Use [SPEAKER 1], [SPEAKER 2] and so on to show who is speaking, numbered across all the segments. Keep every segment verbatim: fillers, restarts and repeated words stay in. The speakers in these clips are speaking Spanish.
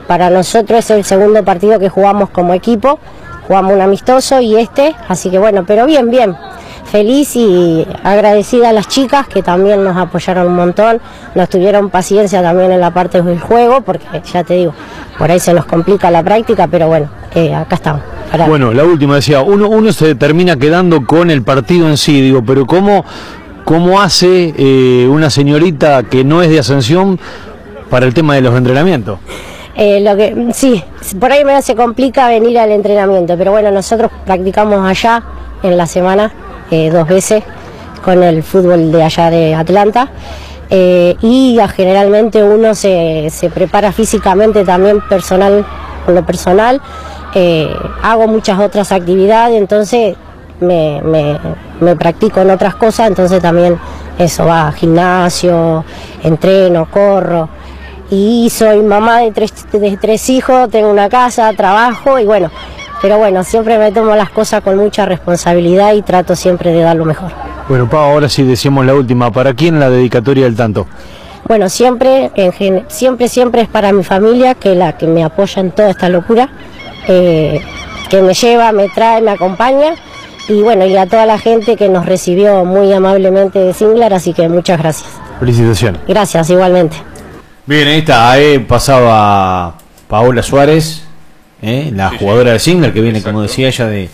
[SPEAKER 1] para nosotros es el segundo partido que jugamos como equipo, jugamos un amistoso y este, así que bueno, pero bien, bien. Feliz y agradecida a las chicas que también nos apoyaron un montón, nos tuvieron paciencia también en la parte del juego, porque ya te digo, por ahí se nos complica la práctica, pero bueno, eh, acá estamos. Para...
[SPEAKER 2] Bueno, la última decía, uno, uno se termina quedando con el partido en sí, digo, pero ¿cómo, cómo hace eh, una señorita que no es de Ascensión para el tema de los entrenamientos?
[SPEAKER 1] Eh, lo que sí, por ahí me se complica venir al entrenamiento, pero bueno, nosotros practicamos allá en la semana. Eh, dos veces con el fútbol de allá de Atlanta eh, y a, generalmente uno se, se prepara físicamente también personal, con lo personal, eh, hago muchas otras actividades, entonces me, me, me practico en otras cosas, entonces también eso va a gimnasio, entreno, corro y soy mamá de tres, de tres hijos, tengo una casa, trabajo y bueno. Pero bueno, siempre me tomo las cosas con mucha responsabilidad y trato siempre de dar lo mejor.
[SPEAKER 2] Bueno, Pau, ahora sí decimos la última. ¿Para quién la dedicatoria del tanto?
[SPEAKER 1] Bueno, siempre, en gen siempre, siempre es para mi familia, que es la que me apoya en toda esta locura, eh, que me lleva, me trae, me acompaña. Y bueno, y a toda la gente que nos recibió muy amablemente de Singlar, así que muchas gracias.
[SPEAKER 2] Felicitaciones.
[SPEAKER 1] Gracias, igualmente.
[SPEAKER 3] Bien, ahí está, ahí pasaba Paola Suárez. ¿Eh? La sí, jugadora sí. de Singlar, que viene, exacto, como decía ella, de,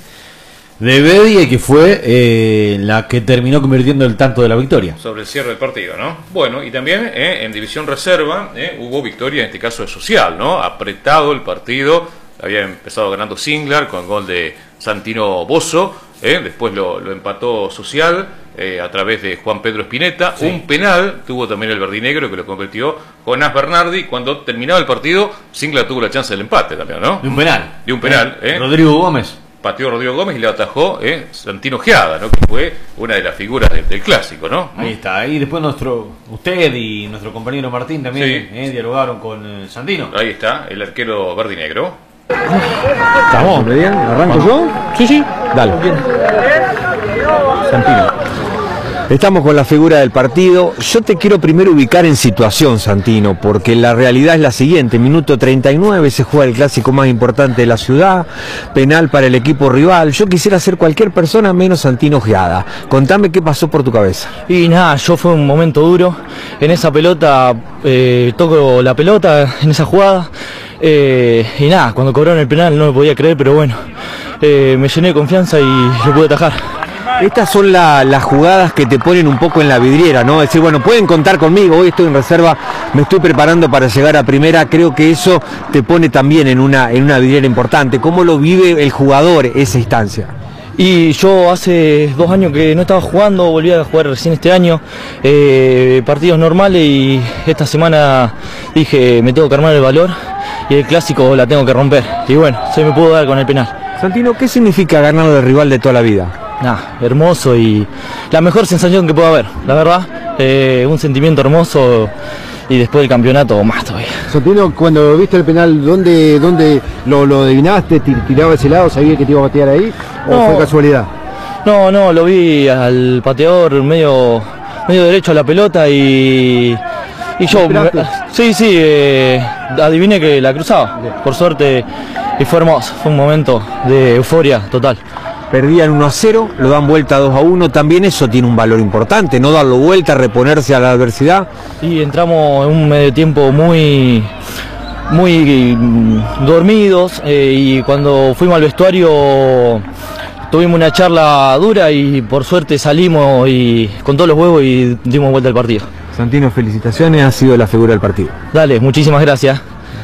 [SPEAKER 3] de Bedia, y que fue eh, la que terminó convirtiendo el tanto de la victoria.
[SPEAKER 4] Sobre el cierre del partido, ¿no? Bueno, y también eh, en División Reserva eh, hubo victoria, en este caso de Social, ¿no? Apretado el partido, había empezado ganando Singlar con gol de Santino Bozo, eh, después lo, lo empató Social eh, a través de Juan Pedro Espineta, sí. Un penal tuvo también el verdinegro que lo convirtió Jonás Bernardi. Cuando terminaba el partido, Singlar tuvo la chance del empate también, ¿no?
[SPEAKER 3] De un penal.
[SPEAKER 4] De un penal, ¿eh?
[SPEAKER 3] eh. Rodrigo Gómez.
[SPEAKER 4] Pateó Rodrigo Gómez y le atajó eh, Santino Geada, ¿no? Que fue una de las figuras de, del clásico, ¿no?
[SPEAKER 3] Ahí está, ahí después nuestro, usted y nuestro compañero Martín también sí. eh, dialogaron con eh, Santino.
[SPEAKER 4] Ahí está, el arquero verdinegro.
[SPEAKER 2] ¿Estamos? ¿Bien? ¿Arranco yo?
[SPEAKER 3] Sí, sí.
[SPEAKER 2] Dale. Bien. Santino. Estamos con la figura del partido. Yo te quiero primero ubicar en situación, Santino, porque la realidad es la siguiente. Minuto treinta y nueve, se juega el clásico más importante de la ciudad, penal para el equipo rival. Yo quisiera ser cualquier persona menos Santino Geada. Contame qué pasó por tu cabeza.
[SPEAKER 5] Y nada, yo fue un momento duro. En esa pelota, eh, toco la pelota, en esa jugada. Eh, y nada, cuando cobraron el penal no me podía creer, pero bueno, eh, me llené de confianza y lo pude atajar.
[SPEAKER 2] Estas son la, las jugadas que te ponen un poco en la vidriera, ¿no? Es decir, bueno, pueden contar conmigo, hoy estoy en reserva, me estoy preparando para llegar a primera. Creo que eso te pone también en una, en una vidriera importante. ¿Cómo lo vive el jugador esa instancia?
[SPEAKER 5] Y yo hace dos años que no estaba jugando, volví a jugar recién este año, eh, partidos normales, y esta semana dije, me tengo que armar el valor y el clásico la tengo que romper. Y bueno, se me pudo dar con el penal.
[SPEAKER 2] Santino, ¿qué significa ganar del rival de toda la vida?
[SPEAKER 5] Nah, hermoso y la mejor sensación que pueda haber, la verdad, eh, un sentimiento hermoso, y después del campeonato más todavía.
[SPEAKER 6] Santino, cuando viste el penal, ¿dónde, dónde lo, lo adivinaste? ¿Tiraba ese lado? ¿Sabías que te iba a patear ahí? ¿O no, fue casualidad?
[SPEAKER 5] No, no, lo vi al pateador medio, medio derecho a la pelota y, y yo, me, sí, sí, eh, adiviné que la cruzaba, por suerte, y fue hermoso, fue un momento de euforia total.
[SPEAKER 2] Perdían uno a cero, lo dan vuelta dos a uno, también eso tiene un valor importante, no darlo vuelta, reponerse a la adversidad.
[SPEAKER 5] Sí, entramos en un medio tiempo muy, muy dormidos, eh, y cuando fuimos al vestuario tuvimos una charla dura y por suerte salimos y con todos los huevos y dimos vuelta al partido.
[SPEAKER 2] Santino, felicitaciones, has sido la figura del partido.
[SPEAKER 5] Dale, muchísimas gracias.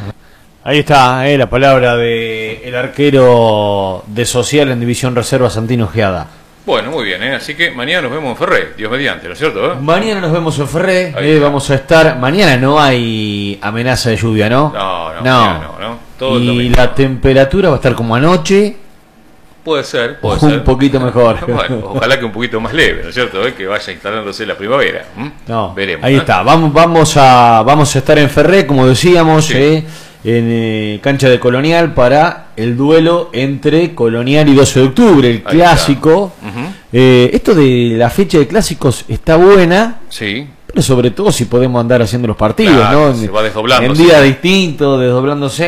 [SPEAKER 3] Ahí está eh, la palabra de el arquero de Social en División Reserva, Santino Geada.
[SPEAKER 4] Bueno, muy bien, ¿eh? Así que mañana nos vemos en Ferré, Dios mediante, ¿no es cierto? ¿Eh?
[SPEAKER 3] Mañana nos vemos en Ferré, eh, vamos a estar, mañana no hay amenaza de lluvia, ¿no?
[SPEAKER 4] No, no,
[SPEAKER 3] no.
[SPEAKER 4] no, no, no. Todo
[SPEAKER 3] y la temperatura va a estar como anoche.
[SPEAKER 4] Puede ser, puede
[SPEAKER 3] un
[SPEAKER 4] ser.
[SPEAKER 3] poquito mejor.
[SPEAKER 4] Bueno, ojalá que un poquito más leve, ¿no es cierto? ¿Eh? Que vaya instalándose la primavera. ¿Mm?
[SPEAKER 3] No,
[SPEAKER 4] veremos.
[SPEAKER 3] Ahí ¿eh? está, vamos, vamos, a, vamos a estar en Ferré, como decíamos, sí. eh, en eh, cancha de Colonial para el duelo entre Colonial y doce de octubre, el ahí clásico. Uh-huh. eh, esto de la fecha de clásicos está buena,
[SPEAKER 4] sí,
[SPEAKER 3] pero sobre todo si podemos andar haciendo los partidos,
[SPEAKER 4] claro,
[SPEAKER 3] ¿no?
[SPEAKER 4] se va desdoblando,
[SPEAKER 3] en días distintos, desdoblándose.